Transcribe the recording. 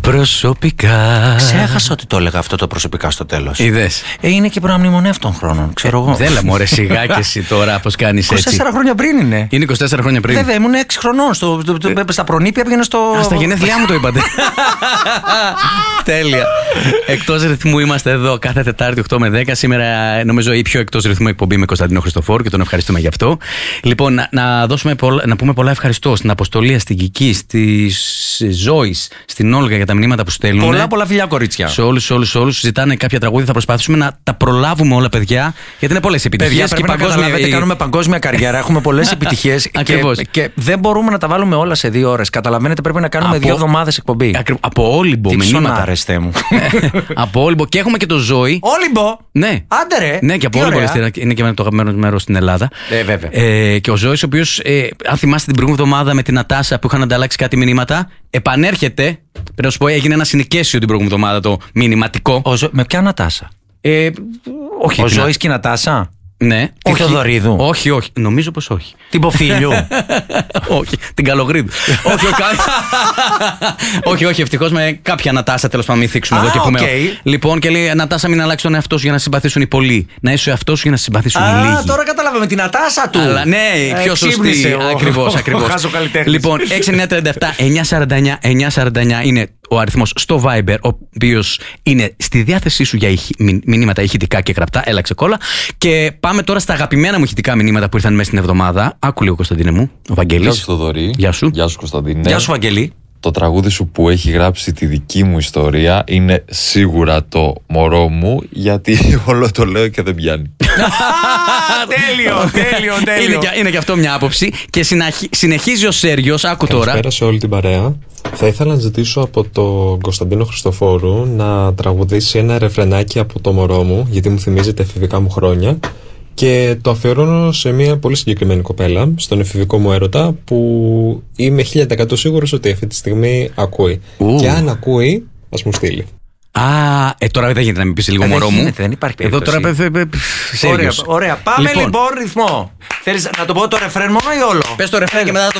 Προσωπικά. Ξέχασα ότι το έλεγα αυτό το προσωπικά στο τέλος. Είδες. Είναι και προανημονεύει των χρόνων, ξέρω εγώ. Δεν λέμε, ωραία, σιγά και εσύ τώρα πώς κάνεις έτσι. 24 χρόνια πριν είναι. Είναι 24 χρόνια πριν. Βέβαια, ήμουν 6 χρονών. Στα προνήπια πήγαινα στο. Στα γενέθλιά μου το είπατε. Τέλεια. Εκτός ρυθμού είμαστε εδώ κάθε Τετάρτη 8 με 10. Σήμερα νομίζω η πιο εκτός ρυθμού εκπομπή με Κωνσταντίνο Χριστοφόρου και τον ευχαριστούμε γι' αυτό. Λοιπόν, να πούμε πολλά ευχαριστώ στην Αποστολή, στην Κική, στη Ζωή, στην Όλγα για τα μηνύματα που στέλνουν. Πολλά φιλιά, κορίτσια. Σε όλους. Ζητάνε κάποια τραγούδια. Θα προσπαθήσουμε να τα προλάβουμε όλα, παιδιά, γιατί είναι πολλές επιτυχίες. Παιδιά, πρέπει να καταλάβετε, κάνουμε παγκόσμια καριέρα. Έχουμε πολλές επιτυχίες και δεν μπορούμε να τα βάλουμε όλα σε 2 ώρες. Καταλαβαίνετε, πρέπει να κάνουμε 2 εβδομάδες εκπομπή. Από Όλυμπο μηνύματα. Άρεστε μου. Από Όλυμπο και έχουμε και το Ζωή. Όλυμπο! Ναι. Άντε ρε! Ναι, και από Όλυμπο είναι και το αγαπημένο μέρος στην Ελλάδα. Βέβαια. Και ο Ζώης, ο οποίος, αν θυμάστε την προηγούμενη εβδομάδα με την Νατάσα που είχαν ανταλλάξει κάτι μηνύματα, επανέρχεται. Πρέπει να σου πω, έγινε ένα συνοικέσιο την προηγούμενη εβδομάδα το μηνυματικό. Με ποια Νατάσα? Όχι. Ο Ζώης και η Νατάσα. Ναι. Τη Θοδωρίδου. Όχι. Νομίζω πως όχι. Την Ποφίλιου. Όχι. Την Καλογρίδου. Όχι. Ευτυχώς με κάποια Νατάσα, τέλος πάντων, μην θίξουμε εδώ και πούμε. Λοιπόν, και λέει Νατάσα, μην αλλάξει τον εαυτό σου για να συμπαθήσουν οι πολλοί. Να είσαι ο εαυτός σου για να συμπαθήσουν οι λίγοι. Τώρα καταλάβαμε την Νατάσα του. Αλλά ναι, πιο σωστή. Ακριβώς. Λοιπόν, 6937-949-949 είναι ο αριθμός στο Viber, ο οποίος είναι στη διάθεσή σου για μηνύματα ηχητικά και γραπτά. Έλα ξεκόλα. Και πάμε τώρα στα αγαπημένα μου ηχητικά μηνύματα που ήρθαν μέσα στην εβδομάδα. Άκου λίγο, Κωνσταντίνε μου. Ο Βαγγέλης. Γεια σου, Θοδωρή. Γεια σου. Γεια σου, Κωνσταντίνε. Γεια σου, Βαγγέλη. Το τραγούδι σου που έχει γράψει τη δική μου ιστορία είναι σίγουρα το μωρό μου, γιατί όλο το λέω και δεν πιάνει. Τέλειο. Είναι και αυτό μια άποψη. Και συνεχίζει ο Σέργιος. Άκου τώρα. Καλησπέρα σε όλη την παρέα. Θα ήθελα να ζητήσω από τον Κωνσταντίνο Χριστοφόρου να τραγουδήσει ένα ρεφρενάκι από το μωρό μου, γιατί μου θυμίζει τα εφηβικά μου χρόνια. Και το αφιερώνω σε μια πολύ συγκεκριμένη κοπέλα, στον εφηβικό μου έρωτα, που είμαι 1000% σίγουρος ότι αυτή τη στιγμή ακούει. Και αν ακούει, ας μου στείλει. Τώρα δεν γίνεται να μην πεις λίγο μωρό μου. Δεν υπάρχει περίπτωση. Εδώ τώρα Ωραία. Πάμε λοιπόν ρυθμό. Θέλεις να το πω το ρεφρέν μόνο ή όλο? Πες το ρεφρέν και μετά